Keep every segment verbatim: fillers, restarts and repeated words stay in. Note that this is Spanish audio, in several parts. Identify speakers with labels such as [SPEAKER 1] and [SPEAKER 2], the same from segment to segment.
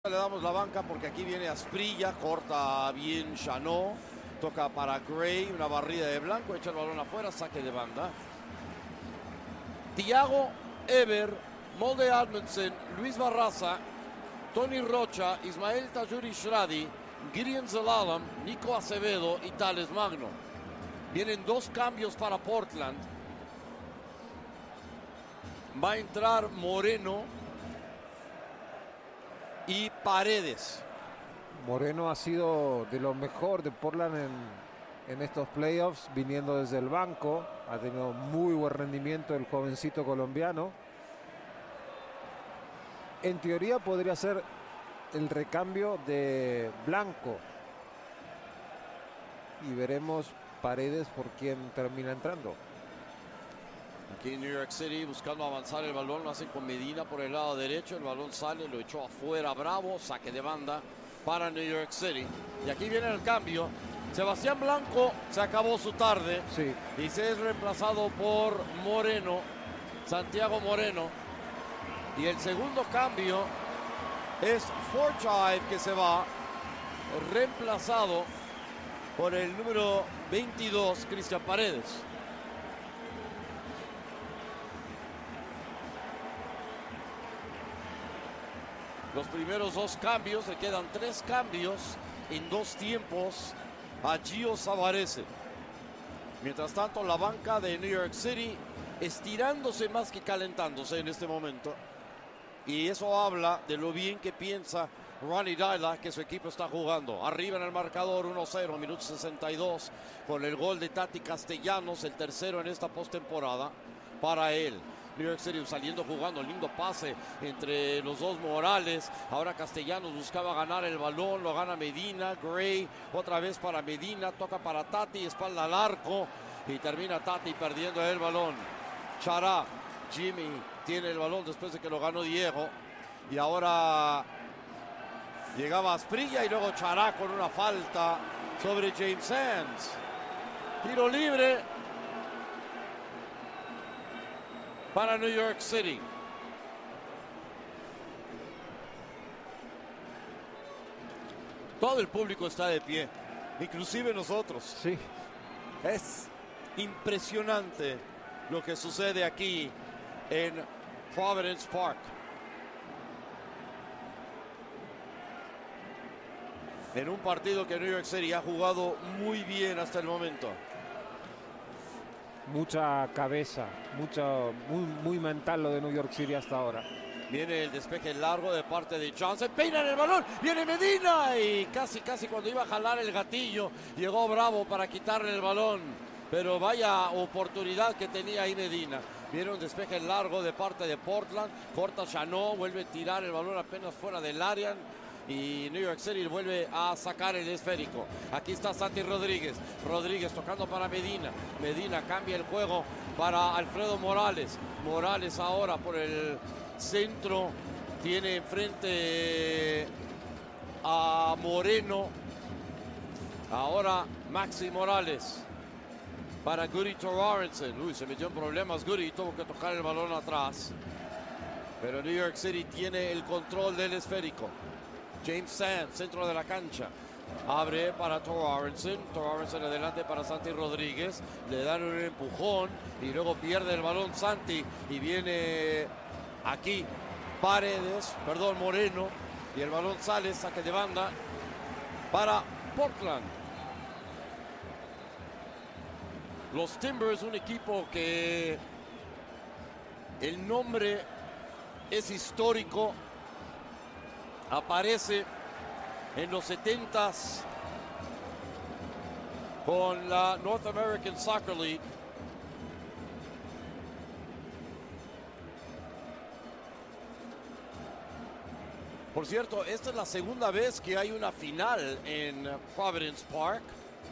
[SPEAKER 1] Le damos la banca porque aquí viene Asprilla, corta bien Chanot, toca para Gray, una barrida de Blanco, echa el balón afuera, saque de banda. Thiago, Ever, Molde Amundsen, Luis Barraza, Tony Rocha, Ismael Tajuri Shradi, Gideon Zelalem, Nico Acevedo y Thales Magno. Vienen dos cambios para Portland. Va a entrar Moreno y Paredes.
[SPEAKER 2] Moreno ha sido de lo mejor de Portland en, en estos playoffs, viniendo desde el banco. Ha tenido muy buen rendimiento el jovencito colombiano. En teoría podría ser el recambio de Blanco. Y veremos Paredes por quién termina entrando.
[SPEAKER 1] Aquí en New York City buscando avanzar el balón, lo hacen con Medina por el lado derecho, el balón sale, lo echó afuera Bravo, saque de banda para New York City. Y aquí viene el cambio. Sebastián Blanco se acabó su tarde,
[SPEAKER 2] sí,
[SPEAKER 1] y se es reemplazado por Moreno, Santiago Moreno. Y el segundo cambio es Forchive, que se va, reemplazado por el número veintidós, Cristian Paredes. Los primeros dos cambios, le quedan tres cambios en dos tiempos a Gio Savarese. Mientras tanto, la banca de New York City estirándose más que calentándose en este momento. Y eso habla de lo bien que piensa Ronny Deila que su equipo está jugando. Arriba en el marcador uno cero, minuto sesenta y dos, con el gol de Tati Castellanos, el tercero en esta postemporada para él. New York City saliendo jugando, lindo pase entre los dos Morales. Ahora Castellanos buscaba ganar el balón, lo gana Medina. Gray otra vez para Medina, toca para Tati, espalda al arco y termina Tati perdiendo el balón. Chará, Jimmy tiene el balón después de que lo ganó Diego, y ahora llegaba Asprilla y luego Chará con una falta sobre James Sands. Tiro libre para New York City. Todo el público está de pie, inclusive nosotros.
[SPEAKER 2] Sí.
[SPEAKER 1] Es impresionante lo que sucede aquí en Providence Park. En un partido que New York City ha jugado muy bien hasta el momento.
[SPEAKER 2] Mucha cabeza, mucho, muy, muy mental lo de New York City hasta ahora.
[SPEAKER 1] Viene el despeje largo de parte de Johnson, peina en el balón, viene Medina y casi, casi cuando iba a jalar el gatillo, llegó Bravo para quitarle el balón. Pero vaya oportunidad que tenía ahí Medina. Viene un despeje largo de parte de Portland, corta Chanot, vuelve a tirar el balón apenas fuera del área. Y New York City vuelve a sacar el esférico. Aquí está Santi Rodríguez. Rodríguez tocando para Medina. Medina cambia el juego para Alfredo Morales. Morales ahora por el centro. Tiene enfrente a Moreno. Ahora Maxi Morales para Guri Torrensen. Uy, se metió en problemas Guri. Tuvo que tocar el balón atrás. Pero New York City tiene el control del esférico. James Sands, centro de la cancha. Abre para Torrensen. Torrensen adelante para Santi Rodríguez. Le dan un empujón y luego pierde el balón Santi. Y viene aquí Paredes, perdón, Moreno. Y el balón sale, saque de banda para Portland. Los Timbers, un equipo que el nombre es histórico. Aparece en los setentas con la North American Soccer League. Por cierto, esta es la segunda vez que hay una final en Providence Park.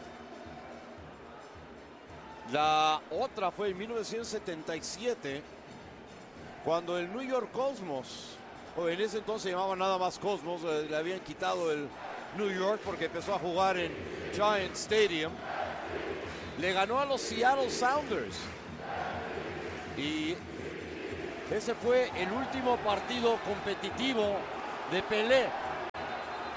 [SPEAKER 1] La otra fue en mil novecientos setenta y siete, cuando el New York Cosmos, o en ese entonces se llamaba nada más Cosmos, le habían quitado el New York porque empezó a jugar en Giant Stadium, le ganó a los Seattle Sounders. Y ese fue el último partido competitivo de Pelé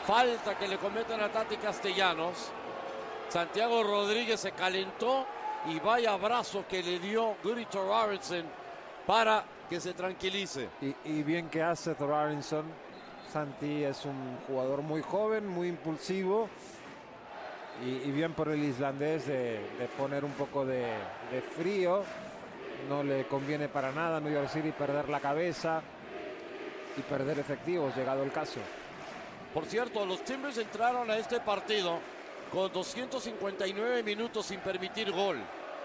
[SPEAKER 1] Falta que le cometen a Tati Castellanos. Santiago Rodríguez se calentó y vaya abrazo que le dio Guri Thorarinsson para que se tranquilice.
[SPEAKER 2] Y, y bien que hace Thorarinsson. Santi es un jugador muy joven, muy impulsivo. Y, y bien por el islandés de, de poner un poco de, de frío. No le conviene para nada a New York City perder la cabeza y perder efectivos, llegado el caso.
[SPEAKER 1] Por cierto, los Timbers entraron a este partido con doscientos cincuenta y nueve minutos sin permitir gol.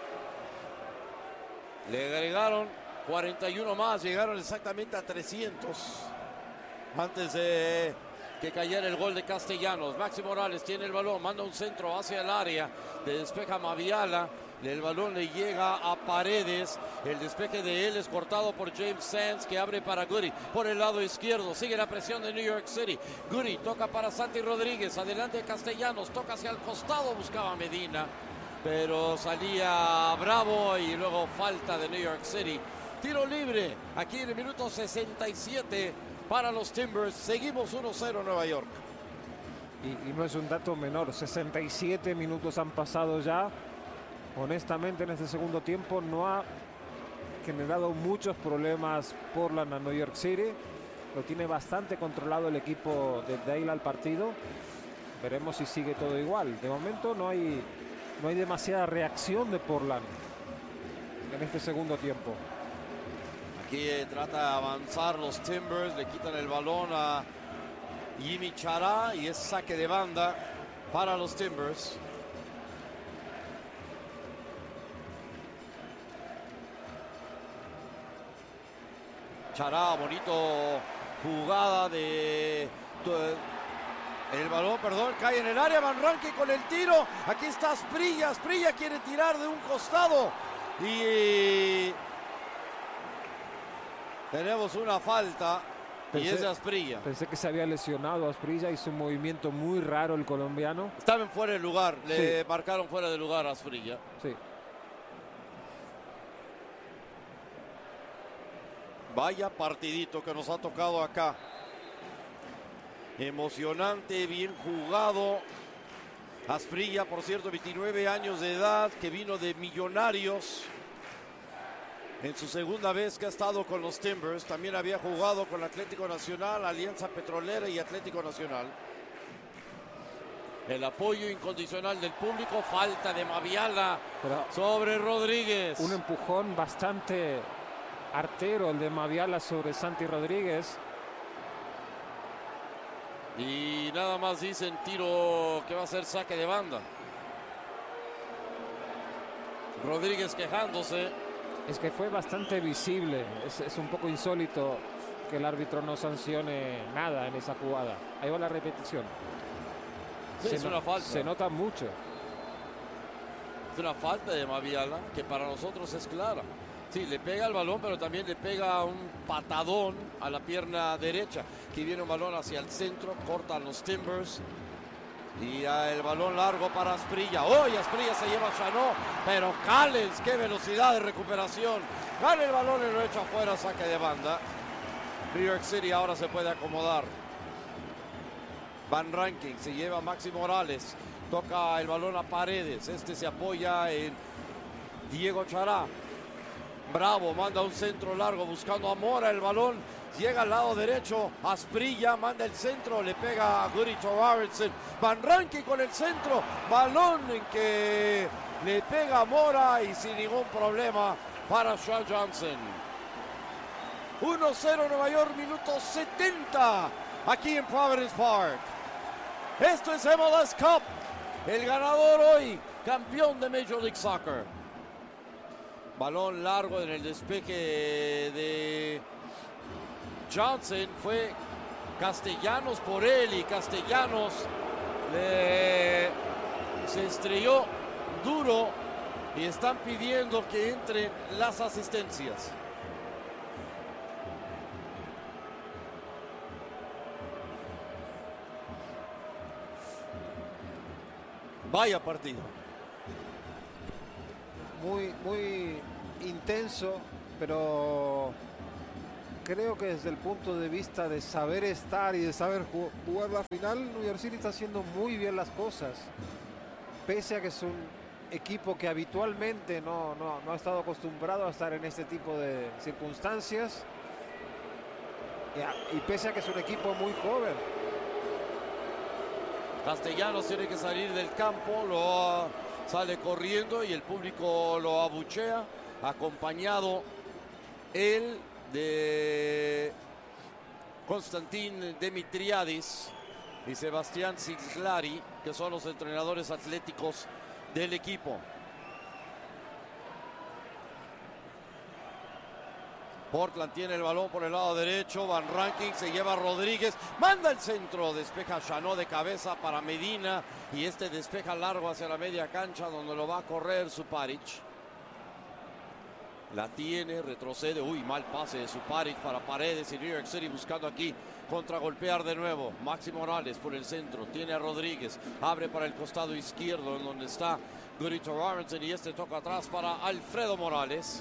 [SPEAKER 1] Le agregaron cuarenta y uno más, llegaron exactamente a trescientos antes de que cayera el gol de Castellanos. Maxi Morales tiene el balón, manda un centro hacia el área, le despeja Maviala, el balón le llega a Paredes, el despeje de él es cortado por James Sands, que abre para Guri por el lado izquierdo, sigue la presión de New York City. Guri toca para Santi Rodríguez, adelante Castellanos, toca hacia el costado, buscaba Medina, pero salía Bravo y luego falta de New York City. Tiro libre aquí en el minuto sesenta y siete para los Timbers. Seguimos uno cero Nueva York.
[SPEAKER 2] Y, y no es un dato menor, sesenta y siete minutos han pasado ya. Honestamente, en este segundo tiempo no ha generado muchos problemas Portland a New York City. Lo tiene bastante controlado el equipo de Dale al partido. Veremos si sigue todo igual. De momento no hay, no hay demasiada reacción de Portland en este segundo tiempo.
[SPEAKER 1] Aquí eh, trata de avanzar los Timbers, le quitan el balón a Jimmy Chará y es saque de banda para los Timbers. Chará, bonito jugada de... El balón, perdón, cae en el área, Van Rankin con el tiro. Aquí está Asprilla, Asprilla quiere tirar de un costado. Y tenemos una falta pensé, y es de Asprilla.
[SPEAKER 2] Pensé que se había lesionado Asprilla, hizo un movimiento muy raro el colombiano.
[SPEAKER 1] Estaba en fuera de lugar, le
[SPEAKER 2] sí.
[SPEAKER 1] marcaron fuera de lugar a Asprilla.
[SPEAKER 2] Sí.
[SPEAKER 1] Vaya partidito que nos ha tocado acá. Emocionante, bien jugado. Asprilla, por cierto, veintinueve años de edad, que vino de Millonarios. En su segunda vez que ha estado con los Timbers. También había jugado con Atlético Nacional, Alianza Petrolera y Atlético Nacional. El apoyo incondicional del público. Falta de Maviala Pero sobre Rodríguez.
[SPEAKER 2] Un empujón bastante artero el de Maviala sobre Santi Rodríguez.
[SPEAKER 1] Y nada más dicen tiro que va a ser saque de banda. Rodríguez quejándose.
[SPEAKER 2] Es que fue bastante visible. Es, es un poco insólito que el árbitro no sancione nada en esa jugada. Ahí va la repetición.
[SPEAKER 1] Sí,
[SPEAKER 2] se
[SPEAKER 1] es
[SPEAKER 2] no,
[SPEAKER 1] una falta.
[SPEAKER 2] Se nota mucho.
[SPEAKER 1] Es una falta de Maviala que para nosotros es clara. Sí, le pega el balón, pero también le pega un patadón a la pierna derecha. Aquí viene un balón hacia el centro, cortan los Timbers. Y el balón largo para Asprilla. Hoy oh, Asprilla se lleva a Chanó, pero Callens, qué velocidad de recuperación. Gana el balón y lo echa afuera, saque de banda. New York City ahora se puede acomodar. Van Rankin se lleva a Maxi Morales. Toca el balón a Paredes. Este se apoya en Diego Chará. Bravo manda un centro largo buscando a Mora, el balón llega al lado derecho, Asprilla manda el centro, le pega a Guri Thorarinsson, Van Rankin con el centro, balón en que le pega a Mora y sin ningún problema para Sean Johnson. uno cero Nueva York, minuto setenta aquí en Providence Park. Esto es M L S Cup, el ganador hoy, campeón de Major League Soccer. Balón largo en el despeje de Johnson. Fue Castellanos por él y Castellanos le, se estrelló duro y están pidiendo que entren las asistencias. Vaya partido.
[SPEAKER 2] Muy, muy intenso, pero creo que desde el punto de vista de saber estar y de saber jugar la final, New York City está haciendo muy bien las cosas. Pese a que es un equipo que habitualmente no, no, no ha estado acostumbrado a estar en este tipo de circunstancias. Y pese a que es un equipo muy joven.
[SPEAKER 1] Castellanos tiene que salir del campo, lo sale corriendo y el público lo abuchea, acompañado él de Konstantin Dimitriadis y Sebastián Siglari, que son los entrenadores atléticos del equipo. Portland tiene el balón por el lado derecho. Van Rankin se lleva a Rodríguez. Manda el centro. Despeja Chanot de cabeza para Medina. Y este despeja largo hacia la media cancha donde lo va a correr Suparic. La tiene, retrocede. Uy, mal pase de Suparic para Paredes y New York City buscando aquí contragolpear de nuevo. Maxi Morales por el centro. Tiene a Rodríguez. Abre para el costado izquierdo en donde está Guri Torarenson. Y este toca atrás para Alfredo Morales.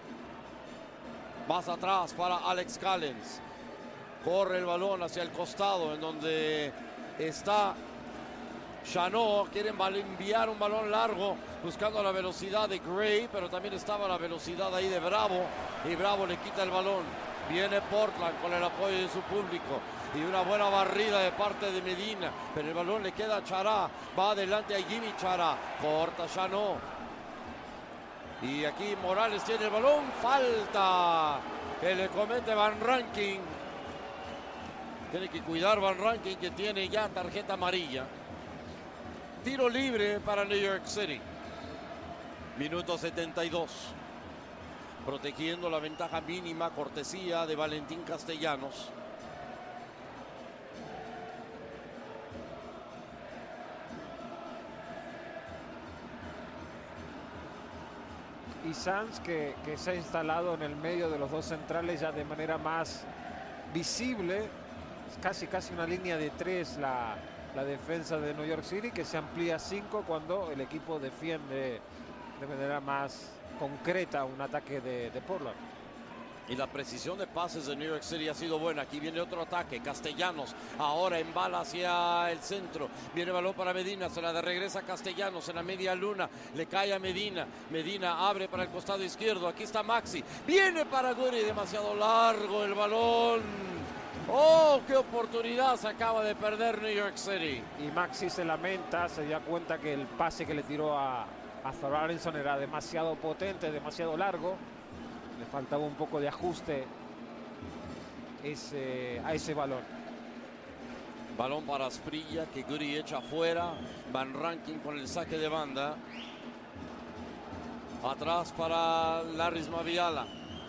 [SPEAKER 1] Más atrás para Alex Callens. Corre el balón hacia el costado en donde está Chanot. Quieren enviar un balón largo buscando la velocidad de Gray, pero también estaba la velocidad ahí de Bravo. Y Bravo le quita el balón. Viene Portland con el apoyo de su público. Y una buena barrida de parte de Medina. Pero el balón le queda a Chará. Va adelante a Jimmy Chará. Corta Chanot. Y aquí Morales tiene el balón. Falta que le comete Van Rankin. Tiene que cuidar Van Rankin, que tiene ya tarjeta amarilla. Tiro libre para New York City. Minuto setenta y dos. Protegiendo la ventaja mínima, cortesía de Valentín Castellanos.
[SPEAKER 2] Y Sanz que, que se ha instalado en el medio de los dos centrales ya de manera más visible. Es casi casi una línea de tres la, la defensa de New York City, que se amplía a cinco cuando el equipo defiende de manera más concreta un ataque de, de Portland.
[SPEAKER 1] Y la precisión de pases de New York City ha sido buena. Aquí viene otro ataque. Castellanos ahora embala hacia el centro. Viene el balón para Medina. Se la de regresa Castellanos en la media luna. Le cae a Medina. Medina abre para el costado izquierdo. Aquí está Maxi. Viene para Guri. Demasiado largo el balón. ¡Oh, qué oportunidad se acaba de perder New York City!
[SPEAKER 2] Y Maxi se lamenta. Se da cuenta que el pase que le tiró a, a Thorarenson era demasiado potente, demasiado largo. Le faltaba un poco de ajuste ese, a ese balón.
[SPEAKER 1] Balón para Asprilla, que Guri echa afuera. Van Rankin con el saque de banda. Atrás para Larrys Maviala.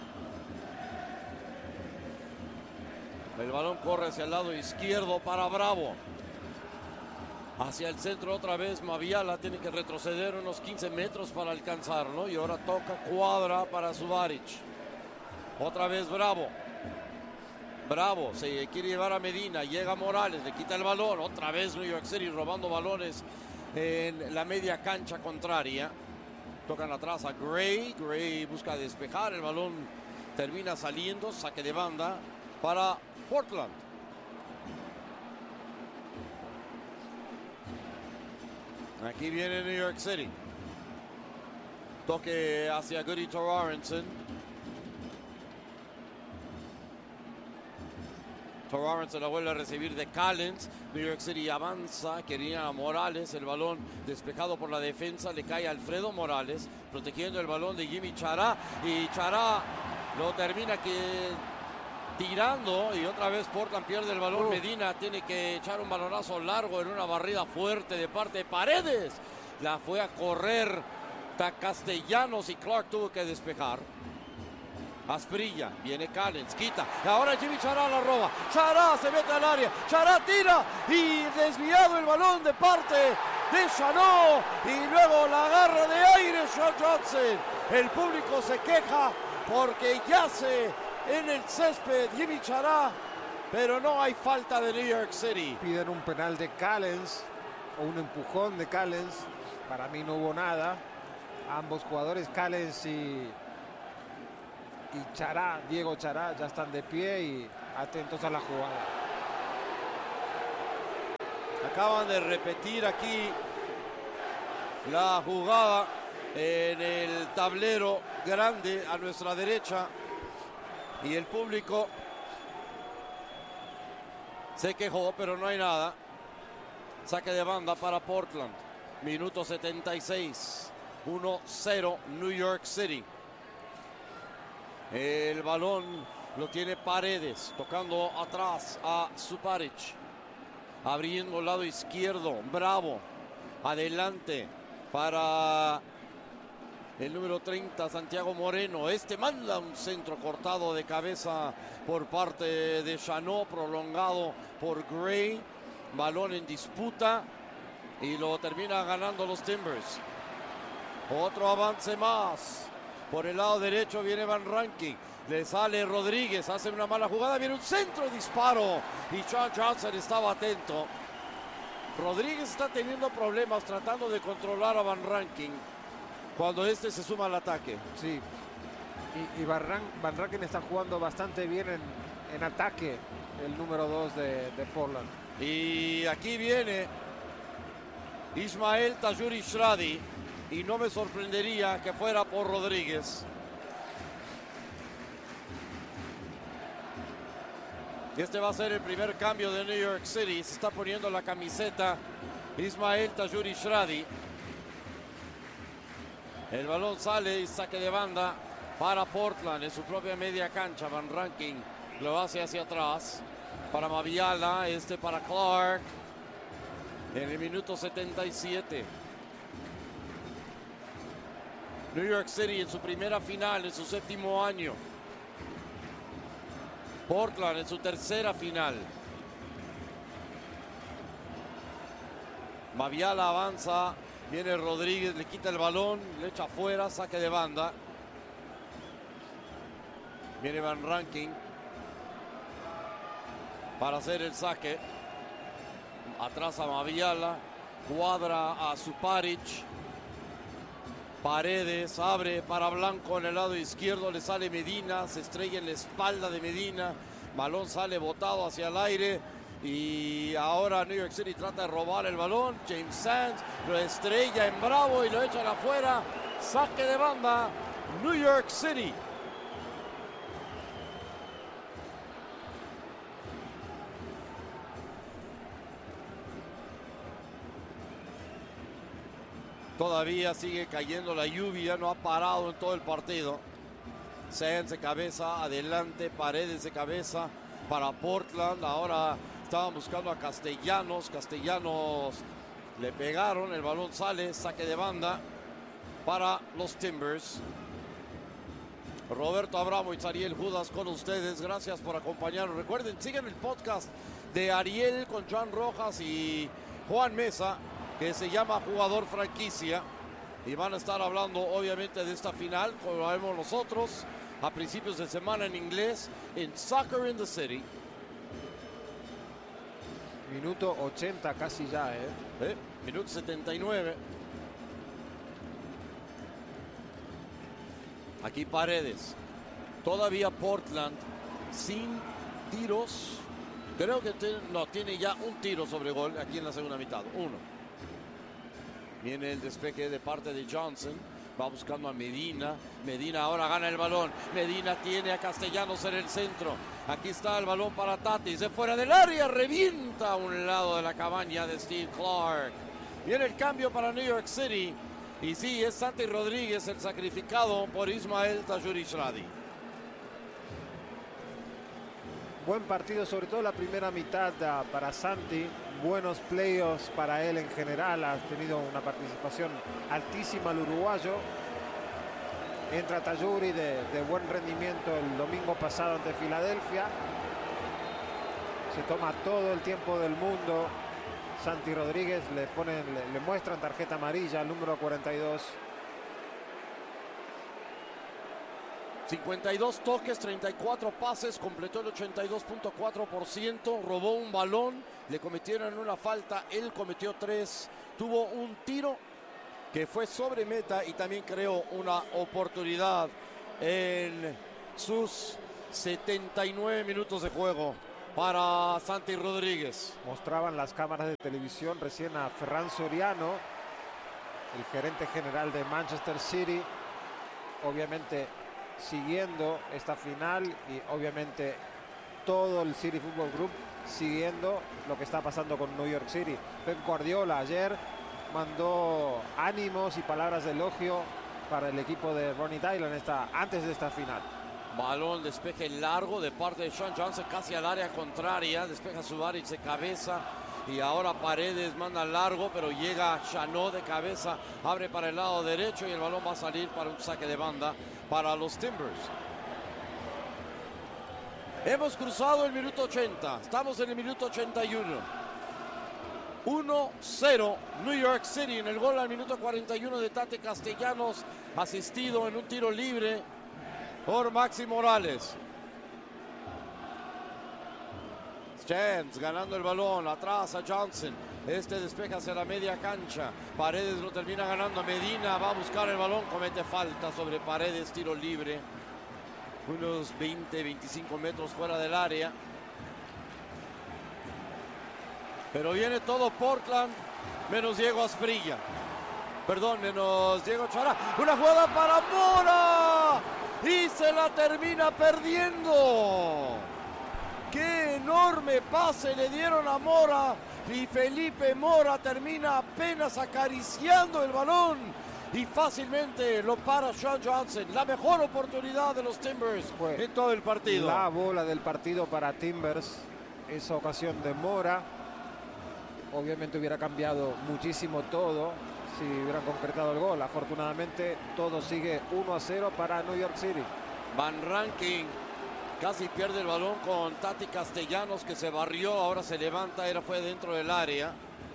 [SPEAKER 1] El balón corre hacia el lado izquierdo para Bravo. Hacia el centro otra vez Maviala. Tiene que retroceder unos quince metros para alcanzarlo. Y ahora toca cuadra para Subaric. Otra vez Bravo. Bravo se quiere llevar a Medina. Llega Morales, le quita el balón. Otra vez New York City robando balones en la media cancha contraria. Tocan atrás a Gray. Gray busca despejar. El balón termina saliendo. Saque de banda para Portland. Aquí viene New York City. Toque hacia Guri Torarenson. Torarenson la vuelve a recibir de Callens. New York City avanza. Quería a Morales. El balón despejado por la defensa. Le cae a Alfredo Morales. Protegiendo el balón de Jimmy Chará. Y Chará lo termina que... tirando, y otra vez Portland pierde el balón. uh. Medina tiene que echar un balonazo largo en una barrida fuerte de parte de Paredes. La fue a correr Castellanos y Clark tuvo que despejar. Asprilla, viene Callens, quita. Y ahora Jimmy Chará la roba. Chará se mete al área. Chará tira y desviado el balón de parte de Chanot. Y luego la agarra de aire Sean Johnson. El público se queja porque yace en el césped Jimmy Chará, pero no hay falta de New York City.
[SPEAKER 2] Piden un penal de Callens o un empujón de Callens. Para mí no hubo nada. Ambos jugadores, Callens y, y Chará, Diego Chará, ya están de pie y atentos a la jugada.
[SPEAKER 1] Acaban de repetir aquí la jugada en el tablero grande a nuestra derecha y el público se quejó, pero no hay nada. Saque de banda para Portland. Minuto setenta y seis. uno cero New York City. El balón lo tiene Paredes, tocando atrás a Suparic. Abriendo el lado izquierdo, Bravo. Adelante para el número treinta, Santiago Moreno. Este manda un centro cortado de cabeza por parte de Chanot, prolongado por Gray. Balón en disputa y lo termina ganando los Timbers. Otro avance más. Por el lado derecho viene Van Rankin. Le sale Rodríguez, hace una mala jugada. Viene un centro, disparo. Y Sean Johnson estaba atento. Rodríguez está teniendo problemas tratando de controlar a Van Rankin cuando este se suma al ataque.
[SPEAKER 2] Sí. Y, y Van, Ran, Van Rankin está jugando bastante bien en, en ataque, el número dos de, de Portland.
[SPEAKER 1] Y aquí viene Ismael Tajouri-Shradi. Y no me sorprendería que fuera por Rodríguez. Este va a ser el primer cambio de New York City. Se está poniendo la camiseta Ismael Tajouri-Shradi. El balón sale y saque de banda para Portland en su propia media cancha. Van Rankin lo hace hacia atrás para Maviala, este para Clark en el minuto setenta y siete. New York City en su primera final, en su séptimo año. Portland en su tercera final. Maviala avanza, viene Rodríguez, le quita el balón, le echa afuera, saque de banda. Viene Van Rankin para hacer el saque. Atrás a Maviala, cuadra a Suparic. Paredes abre para Blanco en el lado izquierdo, le sale Medina, se estrella en la espalda de Medina, balón sale botado hacia el aire y ahora New York City trata de robar el balón. James Sands lo estrella en Bravo y lo echan afuera, saque de banda, New York City. Todavía sigue cayendo la lluvia, no ha parado en todo el partido. Sands de cabeza, adelante, Paredes de cabeza para Portland. Ahora estaban buscando a Castellanos. Castellanos le pegaron, el balón sale, saque de banda para los Timbers. Roberto Abramo y Ariel Judas con ustedes. Gracias por acompañarnos. Recuerden, sigan el podcast de Ariel con Joan Rojas y Juan Mesa, que se llama Jugador Franquicia, y van a estar hablando obviamente de esta final, como lo vemos nosotros a principios de semana en inglés en Soccer in the City.
[SPEAKER 2] Minuto ochenta casi ya, ¿eh?
[SPEAKER 1] ¿Eh? Minuto setenta y nueve. Aquí Paredes. Todavía Portland sin tiros. Creo que te, no, tiene ya un tiro sobre gol aquí en la segunda mitad. Uno. Viene el despeje de parte de Johnson. Va buscando a Medina. Medina ahora gana el balón. Medina tiene a Castellanos en el centro. Aquí está el balón para Tatis. De fuera del área. Revienta a un lado de la cabaña de Steve Clark. Viene el cambio para New York City. Y sí, es Santi Rodríguez el sacrificado por Ismael Tajouri-Shradi.
[SPEAKER 2] Buen partido, sobre todo la primera mitad uh, para Santi. Buenos playoffs para él en general. Ha tenido una participación altísima el uruguayo. Entra Tajouri de, de buen rendimiento el domingo pasado ante Filadelfia. Se toma todo el tiempo del mundo. Santi Rodríguez le ponen, le, le muestran tarjeta amarilla al número cuarenta y dos.
[SPEAKER 1] cincuenta y dos toques, treinta y cuatro pases, completó el ochenta y dos punto cuatro por ciento, robó un balón, le cometieron una falta, él cometió tres, tuvo un tiro que fue sobre meta y también creó una oportunidad en sus setenta y nueve minutos de juego para Santi Rodríguez.
[SPEAKER 2] Mostraban las cámaras de televisión recién a Ferran Soriano, el gerente general de Manchester City, obviamente siguiendo esta final y obviamente todo el City Football Group siguiendo lo que está pasando con New York City. Pep Guardiola ayer mandó ánimos y palabras de elogio para el equipo de Ronny Deila esta, antes de esta final.
[SPEAKER 1] Balón, despeje largo de parte de Sean Johnson casi al área contraria, despeja Subaric de cabeza y ahora Paredes manda largo, pero llega Chanot de cabeza, abre para el lado derecho y el balón va a salir para un saque de banda para los Timbers. Hemos cruzado el minuto ochenta, estamos en el minuto ochenta y uno. uno cero New York City en el gol al minuto cuarenta y uno de Tate Castellanos, asistido en un tiro libre por Maxi Morales. Chance ganando el balón, atrás a Johnson. Este despeja hacia la media cancha. Paredes lo termina ganando. Medina va a buscar el balón, comete falta sobre Paredes, tiro libre. Unos veinte, veinticinco metros fuera del área. Pero viene todo Portland, menos Diego Asprilla. Perdón, menos Diego Chará. Una jugada para Mora. Y se la termina perdiendo. ¡Qué enorme pase le dieron a Mora! Y Felipe Mora termina apenas acariciando el balón. Y fácilmente lo para Sean Johnson. La mejor oportunidad de los Timbers Fue en todo el partido.
[SPEAKER 2] La bola del partido para Timbers. Esa ocasión de Mora. Obviamente hubiera cambiado muchísimo todo si hubieran concretado el gol. Afortunadamente todo sigue uno a cero para New York City.
[SPEAKER 1] Van Rankin casi pierde el balón con Tati Castellanos, que se barrió, ahora se levanta, era fue dentro del área.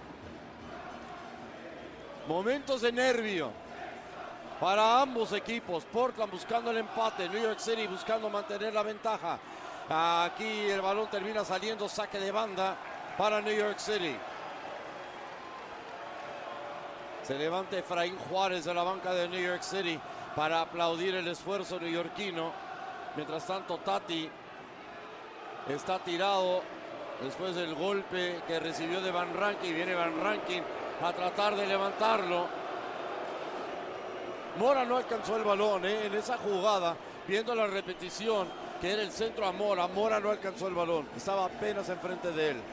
[SPEAKER 1] Momentos de nervio para ambos equipos. Portland buscando el empate, New York City buscando mantener la ventaja. Aquí el balón termina saliendo, saque de banda para New York City. Se levanta Efraín Juárez de la banca de New York City para aplaudir el esfuerzo neoyorquino. Mientras tanto, Tati está tirado después del golpe que recibió de Van Rankin. Viene Van Rankin a tratar de levantarlo. Mora no alcanzó el balón ¿eh? en esa jugada. Viendo la repetición, que era el centro a Mora. Mora no alcanzó el balón. Estaba apenas enfrente de él.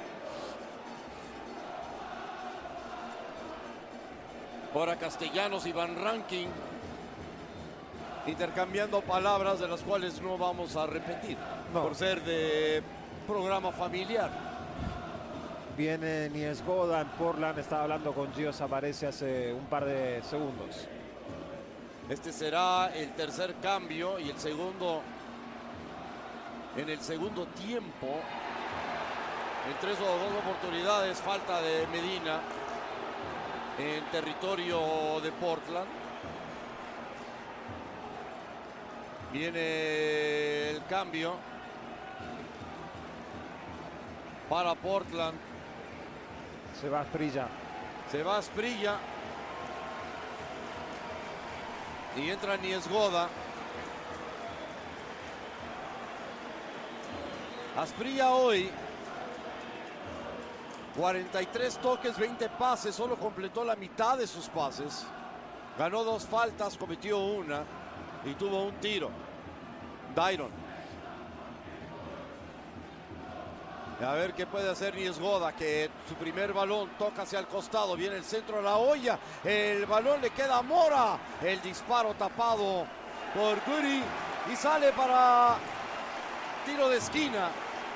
[SPEAKER 1] Ahora Castellanos y Van Rankin intercambiando palabras de las cuales no vamos a repetir no. por ser de programa familiar.
[SPEAKER 2] Viene Niesgoda en Portland, estaba hablando con Gio Savarese hace un par de segundos.
[SPEAKER 1] Este será el tercer cambio y el segundo en el segundo tiempo. En tres o dos oportunidades, falta de Medina en territorio de Portland. Viene el cambio para Portland.
[SPEAKER 2] Se va Asprilla.
[SPEAKER 1] Se va Asprilla. Y entra Niesgoda. Asprilla hoy cuarenta y tres toques, veinte pases, solo completó la mitad de sus pases. Ganó dos faltas, cometió una y tuvo un tiro. Dairon. A ver qué puede hacer Niesgoda, que su primer balón toca hacia el costado, viene el centro a la olla, el balón le queda a Mora, el disparo tapado por Goody y sale para tiro de esquina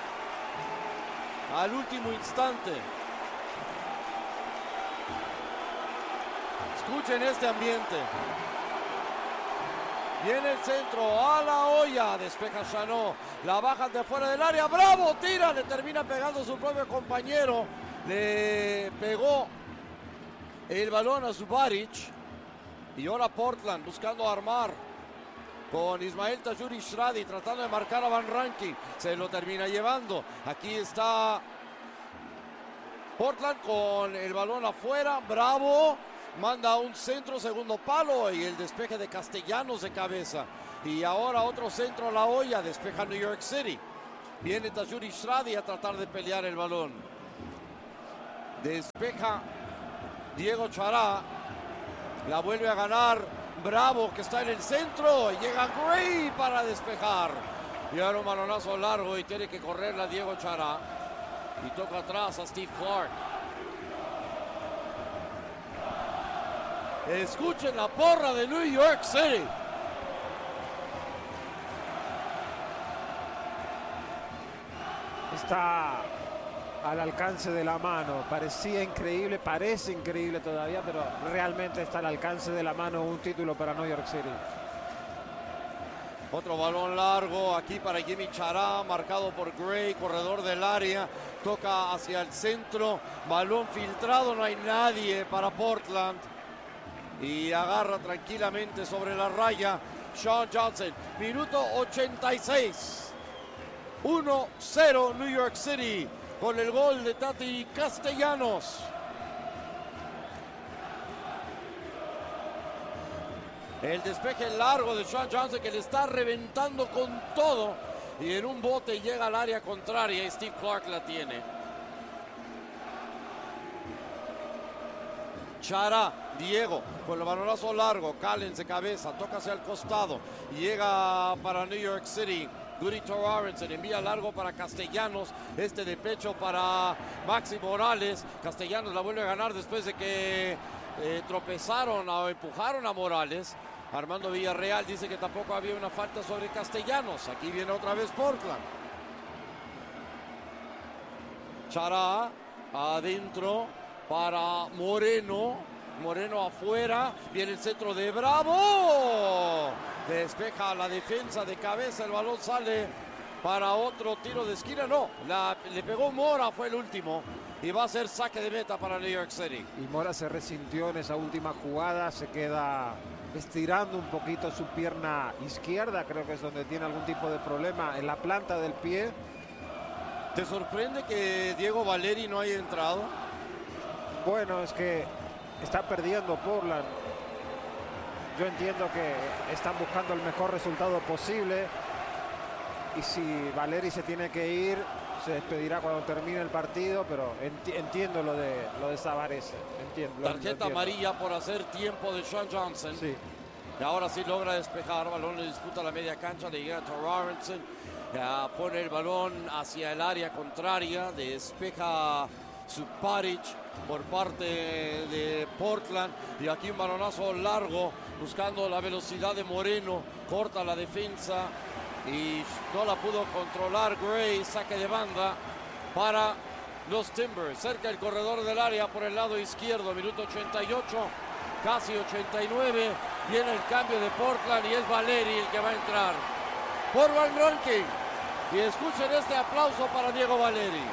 [SPEAKER 1] al último instante. Escuchen este ambiente. Viene el centro a la olla, despeja Chanot, la bajan de fuera del área, Bravo, tira, le termina pegando su propio compañero, le pegó el balón a Subaric y ahora Portland buscando armar con Ismael Tajouri Shradi tratando de marcar a Van Rankin, se lo termina llevando. Aquí está Portland con el balón afuera, Bravo manda un centro, segundo palo y el despeje de Castellanos de cabeza. Y ahora otro centro a la olla, despeja New York City. Viene Tajuri Shradi a tratar de pelear el balón. Despeja Diego Chará. La vuelve a ganar Bravo, que está en el centro. Y llega Gray para despejar. Y ahora un balonazo largo y tiene que correrla Diego Chará. Y toca atrás a Steve Clark. Escuchen la porra de New York City.
[SPEAKER 2] Está al alcance de la mano. Parecía increíble, parece increíble todavía, pero realmente está al alcance de la mano un título para New York City.
[SPEAKER 1] Otro balón largo aquí para Jimmy Chará, marcado por Gray, corredor del área. Toca hacia el centro, balón filtrado, no hay nadie para Portland. Y agarra tranquilamente sobre la raya Sean Johnson. Minuto ochenta y seis. uno cero New York City con el gol de Tati Castellanos. El despeje largo de Sean Johnson, que le está reventando con todo. Y en un bote llega al área contraria y Steve Clark la tiene. Chará, Diego, con el balonazo largo. Callens de cabeza, toca hacia el costado. Llega para New York City. Goody Torrenson envía largo para Castellanos. Este de pecho para Maxi Morales. Castellanos la vuelve a ganar después de que eh, tropezaron o empujaron a Morales. Armando Villarreal dice que tampoco había una falta sobre Castellanos. Aquí viene otra vez Portland. Chará adentro para Moreno. Moreno afuera. Viene el centro de Bravo. Despeja la defensa de cabeza. El balón sale para otro tiro de esquina. No, la, le pegó Mora, fue el último. Y va a ser saque de meta para New York City.
[SPEAKER 2] Y Mora se resintió en esa última jugada. Se queda estirando un poquito su pierna izquierda. Creo que es donde tiene algún tipo de problema en la planta del pie.
[SPEAKER 1] ¿Te sorprende que Diego Valeri no haya entrado?
[SPEAKER 2] Bueno, es que está perdiendo Portland. Yo entiendo que están buscando el mejor resultado posible. Y si Valeri se tiene que ir, se despedirá cuando termine el partido, pero enti entiendo lo de lo de Savarese. Entiendo,
[SPEAKER 1] Tarjeta
[SPEAKER 2] lo
[SPEAKER 1] amarilla por hacer tiempo de Sean Johnson.
[SPEAKER 2] Sí.
[SPEAKER 1] Y ahora sí logra despejar. Balón le disputa la media cancha. Le llega a Torrenson. Ya pone el balón hacia el área contraria. Despeja Suparic por parte de Portland. Y aquí un balonazo largo buscando la velocidad de Moreno. Corta la defensa. Y no la pudo controlar Gray. Saque de banda para los Timbers. Cerca el corredor del área por el lado izquierdo. Minuto ochenta y ocho, casi ochenta y nueve. Viene el cambio de Portland y es Valeri el que va a entrar por Van Ronking. Y escuchen este aplauso para Diego Valeri.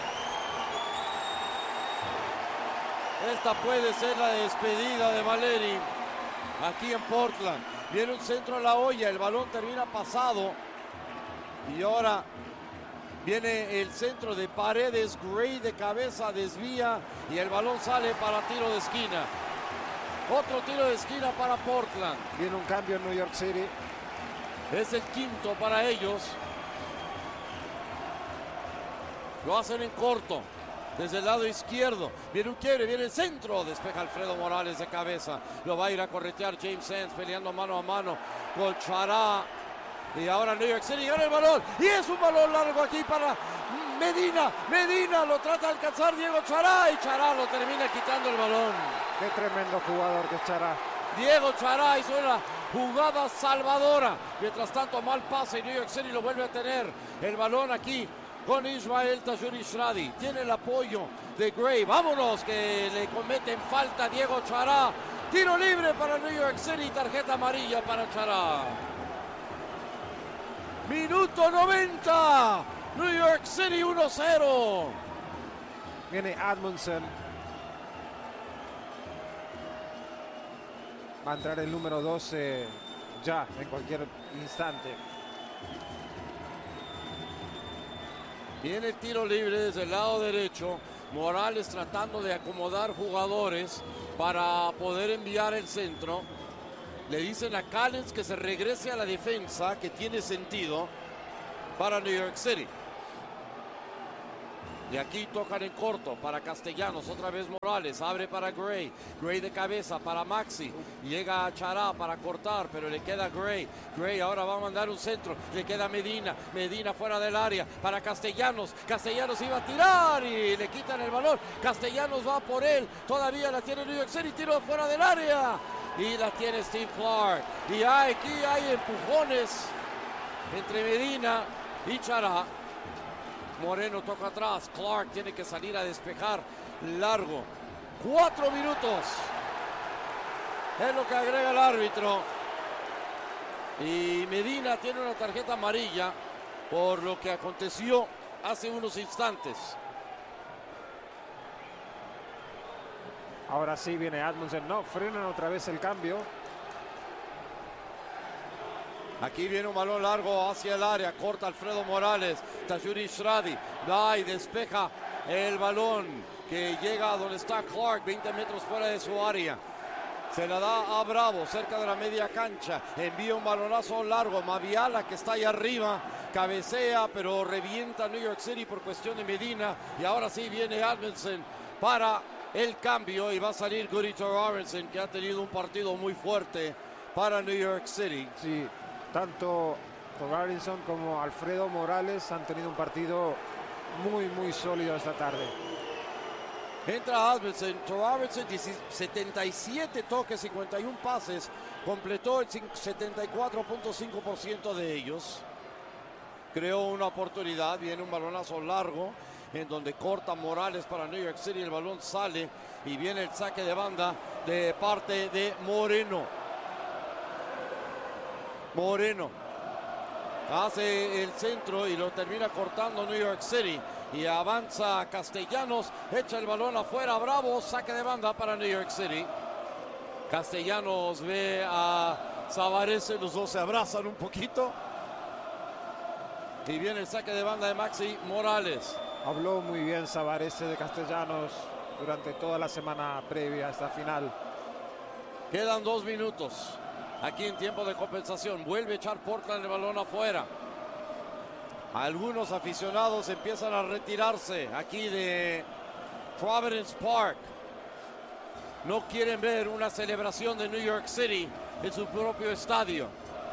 [SPEAKER 1] Esta puede ser la despedida de Valeri aquí en Portland. Viene un centro a la olla, el balón termina pasado. Y ahora viene el centro de Paredes. Gray de cabeza desvía y el balón sale para tiro de esquina. Otro tiro de esquina para Portland.
[SPEAKER 2] Viene un cambio en New York City.
[SPEAKER 1] Es el quinto para ellos. Lo hacen en corto. Desde el lado izquierdo, viene un quiebre, viene el centro, despeja Alfredo Morales de cabeza, lo va a ir a corretear James Sands, peleando mano a mano con Chará, y ahora New York City gana el balón, y es un balón largo aquí para Medina, Medina lo trata de alcanzar Diego Chará, y Chará lo termina quitando el balón.
[SPEAKER 2] Qué tremendo jugador que es Chará.
[SPEAKER 1] Diego Chará hizo una jugada salvadora, mientras tanto mal pase y New York City lo vuelve a tener, el balón aquí con Ismael Tajuri Shradi. Tiene el apoyo de Gray. Vámonos, que le cometen falta Diego Chará. Tiro libre para New York City. Tarjeta amarilla para Chará. Minuto noventa. New York City uno cero.
[SPEAKER 2] Viene Admundson. Va a entrar el número doce ya, en cualquier instante.
[SPEAKER 1] Viene el tiro libre desde el lado derecho. Morales tratando de acomodar jugadores para poder enviar el centro. Le dicen a Callens que se regrese a la defensa, que tiene sentido para New York City. Y aquí tocan en corto para Castellanos, otra vez Morales, abre para Gray, Gray de cabeza para Maxi, llega a Chará para cortar, pero le queda Gray, Gray ahora va a mandar un centro, le queda Medina, Medina fuera del área para Castellanos, Castellanos iba a tirar y le quitan el balón, Castellanos va por él, todavía la tiene New York City, tiro fuera del área y la tiene Steve Clark, y aquí hay empujones entre Medina y Chará. Moreno toca atrás, Clark tiene que salir a despejar largo. Cuatro minutos es lo que agrega el árbitro. Y Medina tiene una tarjeta amarilla por lo que aconteció hace unos instantes.
[SPEAKER 2] Ahora sí viene Edmondson, no, frenan otra vez el cambio.
[SPEAKER 1] Aquí viene un balón largo hacia el área, corta Alfredo Morales, Tajuri Shradi, da y despeja el balón que llega a donde está Clark, veinte metros fuera de su área. Se la da a Bravo, cerca de la media cancha, envía un balonazo largo, Maviala que está ahí arriba, cabecea, pero revienta New York City por cuestión de Medina, y ahora sí viene Edmondson para el cambio, y va a salir Guri Torarensen, que ha tenido un partido muy fuerte para New York City.
[SPEAKER 2] Sí. Tanto Torarensen como Alfredo Morales han tenido un partido muy, muy sólido esta tarde.
[SPEAKER 1] Entra Edmondson, Torarensen, setenta y siete toques, cincuenta y uno pases, completó el setenta y cuatro punto cinco por ciento de ellos. Creó una oportunidad, viene un balonazo largo, en donde corta Morales para New York City, el balón sale y viene el saque de banda de parte de Moreno. Moreno hace el centro y lo termina cortando New York City y avanza Castellanos, echa el balón afuera, Bravo, saque de banda para New York City. Castellanos ve a Savarese, los dos se abrazan un poquito y viene el saque de banda de Maxi Morales.
[SPEAKER 2] Habló muy bien Savarese de Castellanos durante toda la semana previa a esta final.
[SPEAKER 1] Quedan dos minutos. Aquí en tiempo de compensación, vuelve a echar Portland el balón afuera. Algunos aficionados empiezan a retirarse aquí de Providence Park. No quieren ver una celebración de New York City en su propio estadio.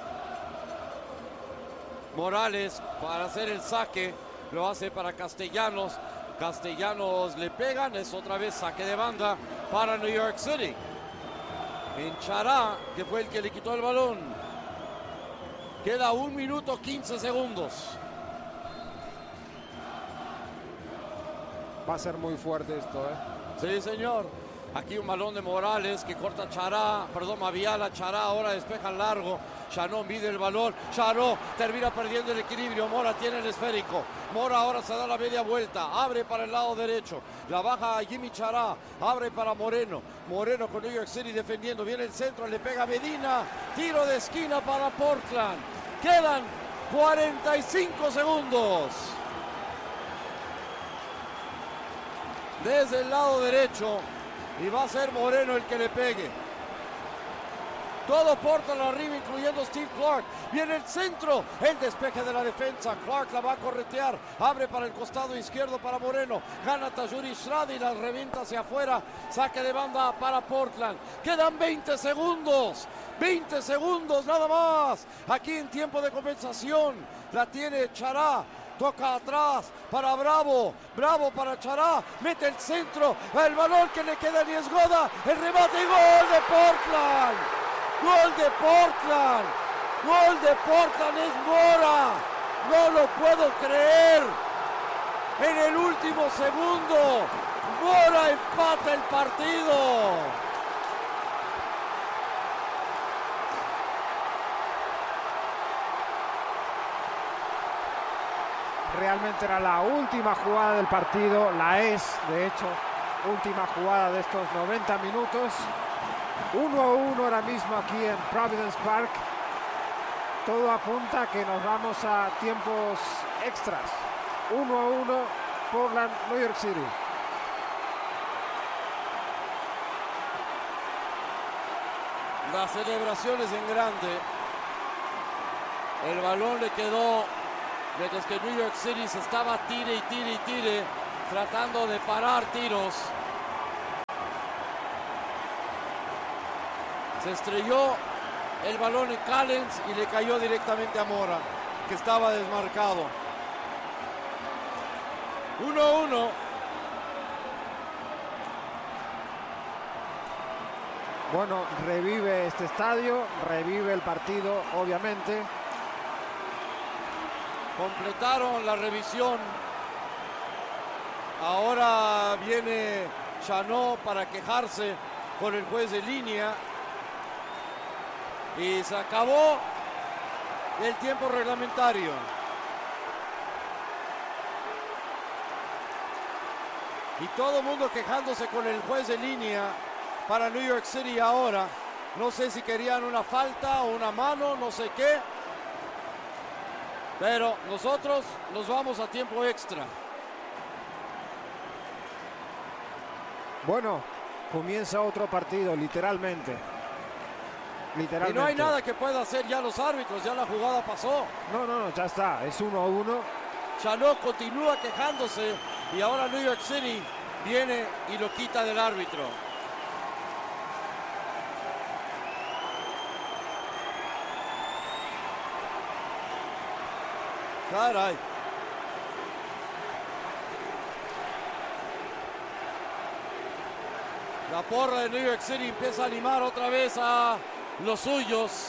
[SPEAKER 1] Morales para hacer el saque, lo hace para Castellanos. Castellanos le pegan, es otra vez saque de banda para New York City. En Chará, que fue el que le quitó el balón. Queda un minuto quince segundos.
[SPEAKER 2] Va a ser muy fuerte esto, ¿eh?
[SPEAKER 1] Sí, señor. Aquí un balón de Morales que corta Chará, perdón, Maviala, Chará ahora despeja largo. Chanón mide el balón, Charó termina perdiendo el equilibrio, Mora tiene el esférico. Mora ahora se da la media vuelta, abre para el lado derecho, la baja a Jimmy Chará, abre para Moreno. Moreno con New York City defendiendo, viene el centro, le pega Medina, tiro de esquina para Portland. Quedan cuarenta y cinco segundos. Desde el lado derecho. Y va a ser Moreno el que le pegue. Todo Portland arriba, incluyendo Steve Clark. Viene el centro, el despeje de la defensa. Clark la va a corretear. Abre para el costado izquierdo para Moreno. Gana Tajuri Shradi y la revienta hacia afuera. Saque de banda para Portland. Quedan veinte segundos. veinte segundos nada más. Aquí en tiempo de compensación. La tiene Chará. Toca atrás para Bravo, Bravo para Chará, mete el centro, el balón que le queda a Niesgoda, el remate y gol de Portland, gol de Portland, gol de Portland, es Mora, no lo puedo creer, en el último segundo, Mora empata el partido.
[SPEAKER 2] Realmente era la última jugada del partido, la es, de hecho, última jugada de estos noventa minutos. uno a uno ahora mismo aquí en Providence Park. Todo apunta a que nos vamos a tiempos extras. uno a uno, Portland, New York City.
[SPEAKER 1] Las celebraciones en grande. El balón le quedó, mientras que New York City se estaba tire y tire y tire, tratando de parar tiros. Se estrelló el balón en Callens y le cayó directamente a Mora, que estaba desmarcado. uno uno.
[SPEAKER 2] Bueno, revive este estadio, revive el partido, obviamente.
[SPEAKER 1] Completaron la revisión. Ahora viene Chanot para quejarse con el juez de línea. Y se acabó el tiempo reglamentario. Y todo el mundo quejándose con el juez de línea para New York City ahora. No sé si querían una falta o una mano, no sé qué. Pero nosotros nos vamos a tiempo extra.
[SPEAKER 2] Bueno, comienza otro partido, literalmente. Literalmente.
[SPEAKER 1] Y no hay nada que pueda hacer ya los árbitros, ya la jugada pasó.
[SPEAKER 2] No, no, no, ya está, es uno a uno.
[SPEAKER 1] Chanot continúa quejándose y ahora New York City viene y lo quita del árbitro. Caray. La porra de New York City empieza a animar otra vez a los suyos.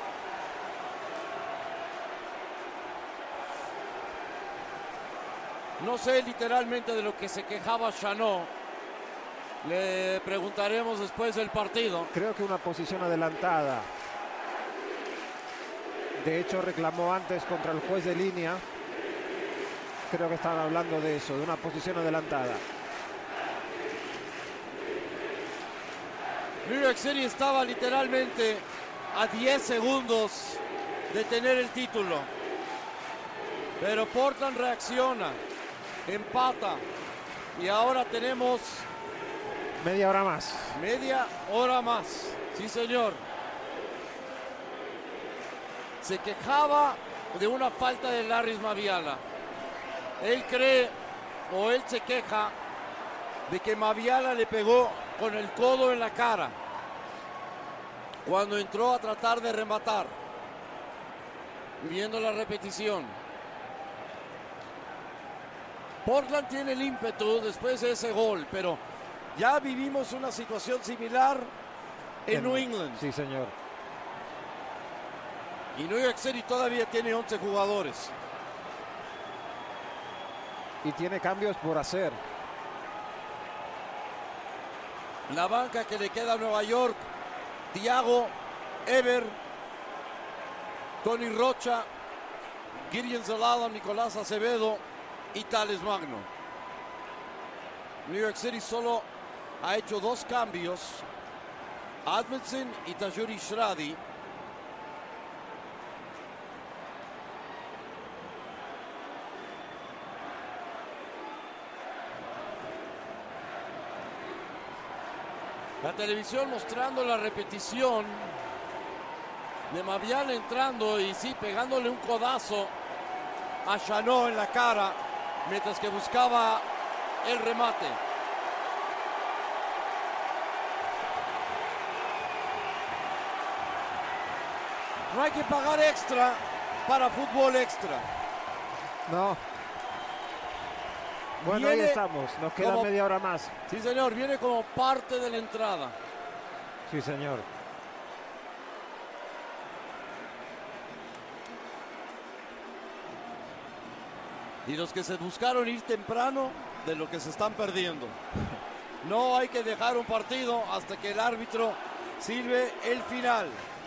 [SPEAKER 1] No sé literalmente de lo que se quejaba Chanot. Le preguntaremos después del partido.
[SPEAKER 2] Creo que una posición adelantada. De hecho, reclamó antes contra el juez de línea. Creo que estaban hablando de eso, de una posición adelantada.
[SPEAKER 1] New York City estaba literalmente a diez segundos de tener el título. Pero Portland reacciona, empata. Y ahora tenemos...
[SPEAKER 2] Media hora más.
[SPEAKER 1] Media hora más. Sí, señor. Se quejaba de una falta de Larrys Mabiala. Él cree, o él se queja, de que Mabiala le pegó con el codo en la cara cuando entró a tratar de rematar. Viendo la repetición. Portland tiene el ímpetu después de ese gol, pero ya vivimos una situación similar en, en New England.
[SPEAKER 2] Sí, señor.
[SPEAKER 1] Y New York City todavía tiene once jugadores.
[SPEAKER 2] Y tiene cambios por hacer.
[SPEAKER 1] La banca que le queda a Nueva York: Thiago, Ever, Tony Rocha, Gideon Zelada, Nicolás Acevedo y Tales Magno. New York City solo ha hecho dos cambios: Admetsen y Tajuri Shradi. La televisión mostrando la repetición de Mabiala entrando y sí, pegándole un codazo a Chanot en la cara mientras que buscaba el remate. No hay que pagar extra para fútbol extra.
[SPEAKER 2] No. Bueno,
[SPEAKER 1] Viene
[SPEAKER 2] ahí estamos. Nos queda
[SPEAKER 1] como...
[SPEAKER 2] media hora más.
[SPEAKER 1] Sí, señor. Viene como parte de la entrada.
[SPEAKER 2] Sí, señor.
[SPEAKER 1] Y los que se buscaron ir temprano, de lo que se están perdiendo. No hay que dejar un partido hasta que el árbitro sirve el final.